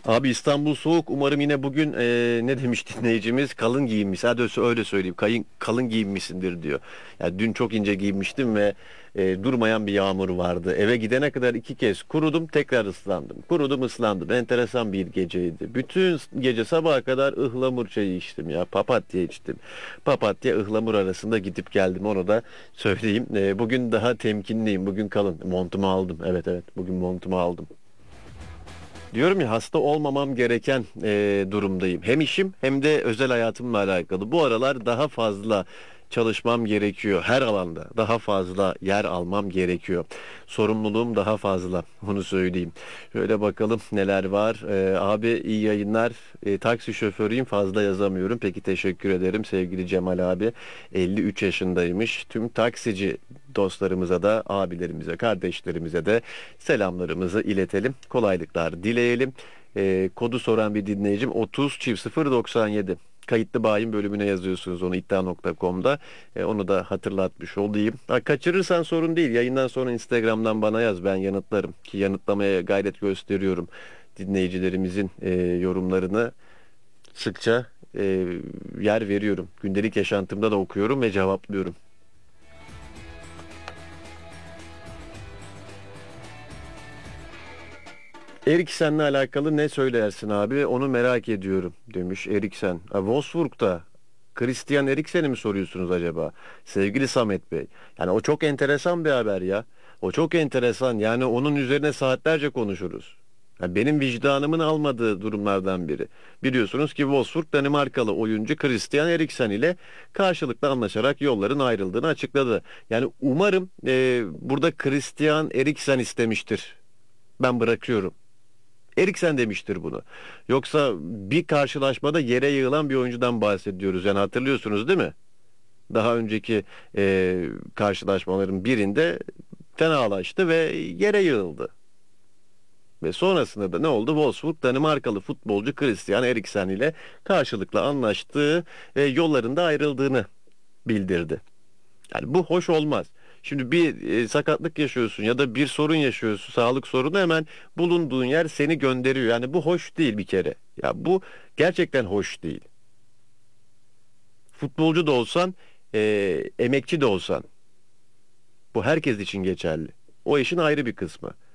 Abi İstanbul soğuk. Umarım yine bugün ne demiş dinleyicimiz? Kalın giyinmiş. Hadi öyle söyleyeyim. Kalın giyinmişsindir diyor. Ya dün çok ince giyinmiştim ve durmayan bir yağmur vardı. Eve gidene kadar 2 kez kurudum, tekrar ıslandım. Kurudum, ıslandım. Enteresan bir geceydi. Bütün gece sabaha kadar ıhlamur çayı içtim ya. Papatya içtim. Papatya ıhlamur arasında gidip geldim. Onu da söyleyeyim. Bugün daha temkinliyim. Bugün kalın. Montumu aldım. Evet evet. Bugün montumu aldım. Diyorum ya hasta olmamam gereken durumdayım. Hem işim hem de özel hayatımla alakalı. Bu aralar daha fazla çalışmam gerekiyor. Her alanda daha fazla yer almam gerekiyor. Sorumluluğum daha fazla. Onu söyleyeyim. Şöyle bakalım neler var. Abi iyi yayınlar. Taksi şoförüyüm, fazla yazamıyorum. Peki teşekkür ederim sevgili Cemal abi. 53 yaşındaymış. Tüm taksici dostlarımıza da, abilerimize, kardeşlerimize de selamlarımızı iletelim. Kolaylıklar dileyelim. Kodu soran bir dinleyicim 30 çift 097. Kayıtlı bayin bölümüne yazıyorsunuz onu iddia.com'da. Onu da hatırlatmış olayım. Kaçırırsan sorun değil. Yayından sonra Instagram'dan bana yaz. Ben yanıtlarım. Ki yanıtlamaya gayret gösteriyorum. Dinleyicilerimizin yorumlarını sıkça yer veriyorum. Gündelik yaşantımda da okuyorum ve cevaplıyorum. Eriksen'le alakalı ne söylersin abi? Onu merak ediyorum demiş Eriksen. Wolfsburg'da Christian Eriksen'i mi soruyorsunuz acaba? Sevgili Samet Bey. Yani o çok enteresan bir haber ya. O çok enteresan. Yani onun üzerine saatlerce konuşuruz. Yani benim vicdanımın almadığı durumlardan biri. Biliyorsunuz ki Wolfsburg Danimarkalı oyuncu Christian Eriksen ile karşılıklı anlaşarak yolların ayrıldığını açıkladı. Yani umarım burada Christian Eriksen istemiştir. Ben bırakıyorum. Eriksen demiştir bunu. Yoksa bir karşılaşmada yere yığılan bir oyuncudan bahsediyoruz. Yani hatırlıyorsunuz değil mi? Daha önceki karşılaşmaların birinde fenalaştı ve yere yığıldı. Ve sonrasında da ne oldu? Wolfsburg Danimarkalı futbolcu Christian Eriksen ile karşılıklı anlaştığı ve yollarında ayrıldığını bildirdi. Yani bu hoş olmaz. Şimdi bir sakatlık yaşıyorsun ya da bir sorun yaşıyorsun, sağlık sorunu hemen bulunduğun yer seni gönderiyor. Yani bu hoş değil bir kere. Ya bu gerçekten hoş değil. Futbolcu da olsan, emekçi de olsan bu herkes için geçerli. O işin ayrı bir kısmı.